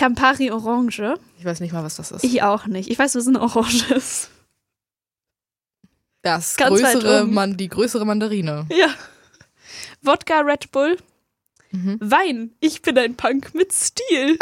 Campari Orange. Ich weiß nicht mal, was das ist. Ich auch nicht. Ich weiß, was eine Orange ist. Das Ganz weit oben. Die größere Mandarine. Ja. Wodka Red Bull. Wein. Ich bin ein Punk mit Stil.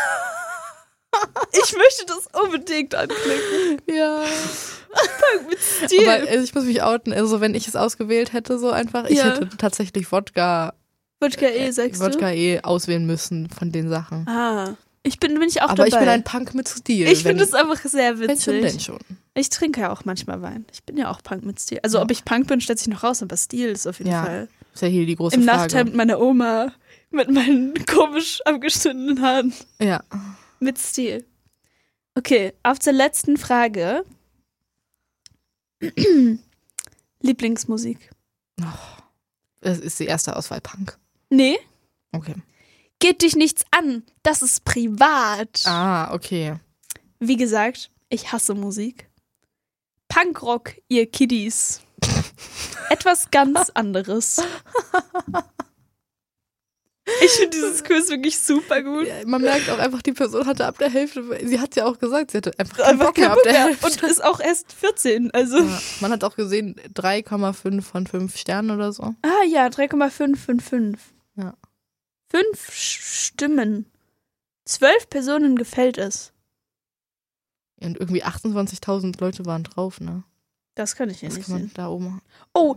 Ich möchte das unbedingt anklicken. Ja. Punk mit Stil. Aber ich muss mich outen. Also wenn ich es ausgewählt hätte, so einfach, ich hätte tatsächlich Wodka sagst du? Wodka auswählen müssen von den Sachen. Bin ich auch aber dabei. Ich bin ein Punk mit Stil. Ich finde es einfach sehr witzig. Denn schon. Ich trinke ja auch manchmal Wein. Ich bin ja auch Punk mit Stil. Also ob ich Punk bin, stellt sich noch raus, aber Stil ist auf jeden Fall. Ist ja hier die große Im Frage. Nachthemd meiner Oma mit meinen komisch abgeschnittenen Haaren. Ja. Mit Stil. Okay, auf zur letzten Frage. Lieblingsmusik. Das ist die erste Auswahl Punk. Nee. Okay. Geht dich nichts an. Das ist privat. Okay. Wie gesagt, ich hasse Musik. Punkrock, ihr Kiddies. Etwas ganz anderes. Ich finde dieses Quiz wirklich super gut. Ja, man merkt auch einfach, die Person hatte ab der Hälfte, sie hat ja auch gesagt, sie hatte einfach keinen Bock mehr ab der Hälfte. Und ist auch erst 14, also. Ja, man hat auch gesehen, 3,5 von 5 Sternen oder so. 3,5 von 5. Ja. 5 Stimmen. 12 Personen gefällt es. Und irgendwie 28.000 Leute waren drauf, ne? Das kann ich ja nicht sehen. Da oben. Oh,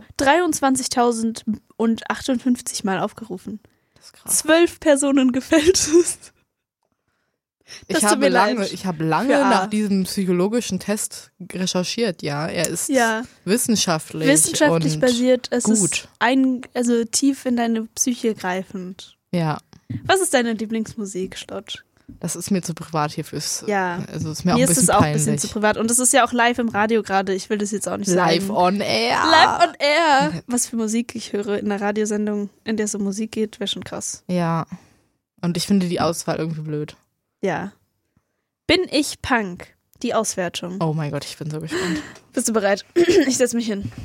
23.058 Mal aufgerufen. Das ist krass. 12 Personen gefällt es. Ich habe lange nach diesem psychologischen Test recherchiert, ja. Er ist wissenschaftlich basiert. Es gut. Ist tief in deine Psyche greifend. Ja. Was ist deine Lieblingsmusik, Stott? Das ist mir zu privat hier fürs. Ja. Also ist mir auch mir ein bisschen ist es auch peinlich. ein bisschen zu privat. Und das ist ja auch live im Radio gerade. Ich will das jetzt auch nicht Live sagen. on air. Live on air. Was für Musik ich höre in einer Radiosendung, in der es um Musik geht, wäre schon krass. Ja. Und ich finde die Auswahl irgendwie blöd. Ja. Bin ich Punk? Die Auswertung. Oh mein Gott, ich bin so gespannt. Bist du bereit? Ich setze mich hin.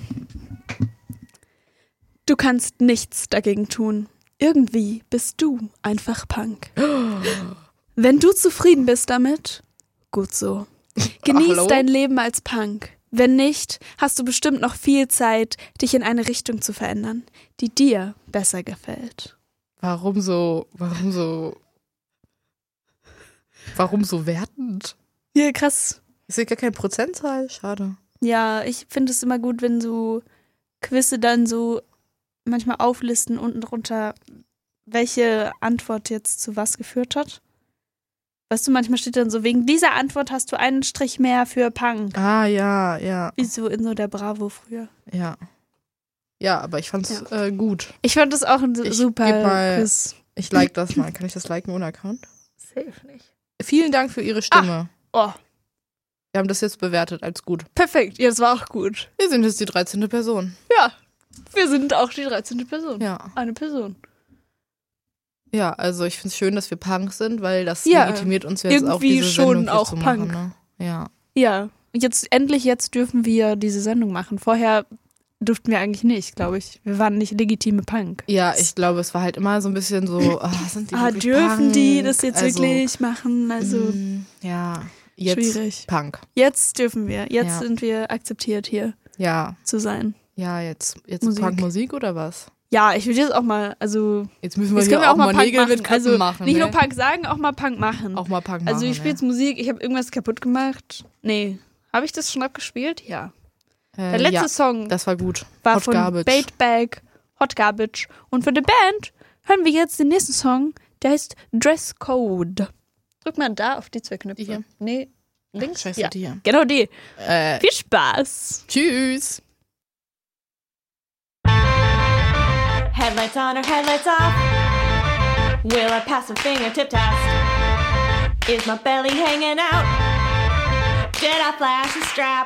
Du kannst nichts dagegen tun. Irgendwie bist du einfach Punk. Wenn du zufrieden bist damit, gut so. Genieß dein Leben als Punk. Wenn nicht, hast du bestimmt noch viel Zeit, dich in eine Richtung zu verändern, die dir besser gefällt. Warum so wertend? Ja, krass. Ich sehe gar keine Prozentzahl. Schade. Ja, ich finde es immer gut, wenn so Quizze dann so manchmal auflisten unten drunter, welche Antwort jetzt zu was geführt hat. Weißt du, manchmal steht dann so, wegen dieser Antwort hast du einen Strich mehr für Punk. Ja. Wie so in so der Bravo früher. Ja. Ja, aber ich fand's gut. Ich fand das auch ein super Quiz. Ich like das mal. Kann ich das liken ohne Account? Safe nicht. Vielen Dank für Ihre Stimme. Wir haben das jetzt bewertet als gut. Perfekt, ja, das war auch gut. Wir sind jetzt die 13. Person. Ja, wir sind auch die 13. Person. Ja. Eine Person. Ja, also ich finde es schön, dass wir Punk sind, weil das legitimiert uns jetzt auch diese schon Sendung auch zu Punk. machen. Ne? Ja. Ja, jetzt dürfen wir diese Sendung machen. Vorher durften wir eigentlich nicht, glaube ich. Wir waren nicht legitime Punk. Ja, ich glaube, es war halt immer so ein bisschen so, sind die wirklich dürfen Punk? die das jetzt wirklich machen? Also ja, jetzt schwierig. Punk. Jetzt dürfen wir. Jetzt sind wir akzeptiert hier zu sein. Ja, jetzt Musik. Punkmusik oder was? Ja, ich will jetzt auch mal, jetzt müssen wir hier auch mal Nägel mit Köpfen machen. Nicht nur Punk sagen, auch mal Punk machen. Auch mal Punk machen. Also ich spiele jetzt Musik, ich habe irgendwas kaputt gemacht. Nee, habe ich das schon abgespielt? Ja. Der letzte Song, das war gut. War Hot von Garbage. Baitbag, Hot Garbage. Und von der Band hören wir jetzt den nächsten Song, der heißt Dress Code. Drück mal da auf die zwei Knöpfe. Die hier? Nee, links. Scheiße, die hier. Genau die. Viel Spaß. Tschüss. Headlights on or headlights off? Will I pass a fingertip test? Is my belly hanging out? Did I flash a strap?